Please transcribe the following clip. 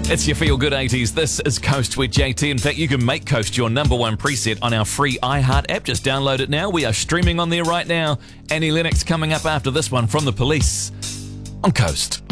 It's your Feel Good 80s. This is Coast with JT. In fact, you can make Coast your number one preset on our free iHeart app. Just download it now. We are streaming on there right now. Annie Lennox coming up after this one from The Police on Coast.